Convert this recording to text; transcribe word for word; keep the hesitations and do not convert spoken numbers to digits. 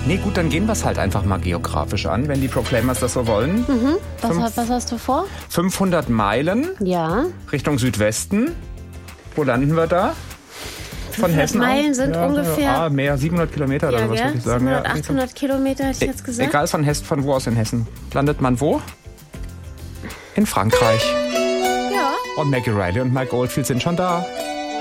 Nee, gut, dann gehen wir es halt einfach mal geografisch an, wenn die Proclaimers das so wollen. Mhm. Was, Fünf- was hast du vor? fünfhundert Meilen Ja. Richtung Südwesten. Wo landen wir da? Von Hessen Meilen aus? sind ungefähr- Ah, mehr, siebenhundert Kilometer oder Ja, was gell? würde ich sagen. siebenhundert, Ja, achthundert Kilometer hätte ich jetzt gesagt. Egal von Hessen, von wo aus in Hessen. Landet man wo? In Frankreich. Ja. Und Maggie Riley und Mike Oldfield sind schon da.